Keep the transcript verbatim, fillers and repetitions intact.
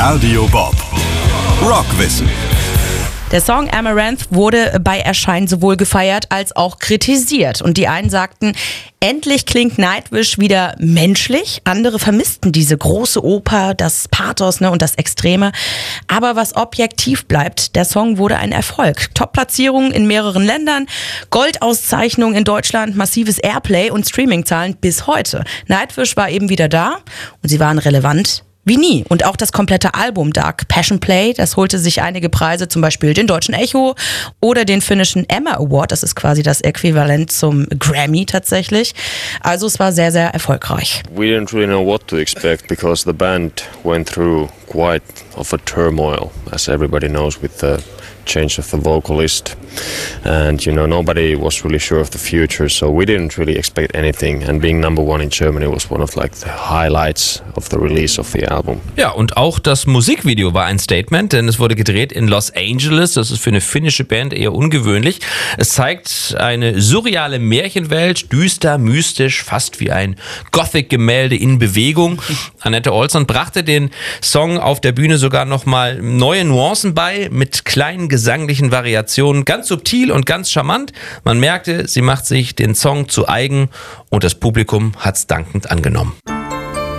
Radio Bob. Rockwissen. Der Song Amaranth wurde bei Erscheinen sowohl gefeiert als auch kritisiert. Und die einen sagten, endlich klingt Nightwish wieder menschlich. Andere vermissten diese große Oper, das Pathos, ne, und das Extreme. Aber was objektiv bleibt, der Song wurde ein Erfolg. Top-Platzierungen in mehreren Ländern, Goldauszeichnung in Deutschland, massives Airplay und Streamingzahlen bis heute. Nightwish war eben wieder da und sie waren relevant wie nie. Und auch das komplette Album Dark Passion Play, das holte sich einige Preise, zum Beispiel den Deutschen Echo oder den finnischen Emma Award. Das ist quasi das Äquivalent zum Grammy tatsächlich. Also es war sehr, sehr erfolgreich. We didn't really know what to expect because the band went through quite of a turmoil, as everybody knows, with the change of the vocalist, and you know nobody was really sure of the future, so we didn't really expect anything, and being number one in Germany was one of like the highlights of the release of the album. Ja, und auch das Musikvideo war ein Statement, denn es wurde gedreht in Los Angeles. Das ist für eine finnische Band eher ungewöhnlich. Es zeigt eine surreale Märchenwelt, düster, mystisch, fast wie ein Gothic-Gemälde in Bewegung. Annette Olsson brachte den Song auf der Bühne sogar nochmal neue Nuancen bei, mit kleinen gesanglichen Variationen, ganz subtil und ganz charmant. Man merkte, sie macht sich den Song zu eigen und das Publikum hat's dankend angenommen.